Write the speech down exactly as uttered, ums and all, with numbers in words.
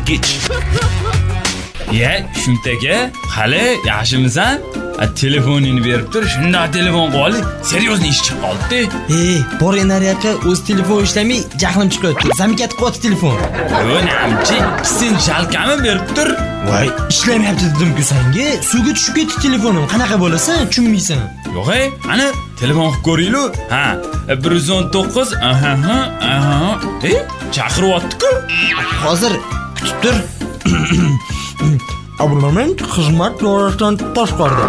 kech. Ya, shuntaga, hali yaxshimisan? Telefoningni berib tur, shunda telefon qoldi. Seryozni ish chiqib qoldi. Ey, bor enariyaqa o'z telefon ishlamay, jahlim chiqyapti. Zamikat qoti telefon. Yo, namchi, sen shalkami berib tur. Voy, ishlamayapti dedim-ku senga. Suvga tushib ketdi telefonim. Qanaqa bo'lasan, tushunmaysan. Yo'q, ey, ana telefon qilib ko'ringlar. Ha, bir yuz o'n to'qqiz. Aha, aha. Ey, chaqiryapti-ku. Hozir kutib tur. Abonament xizmat doirasidan tashqarida.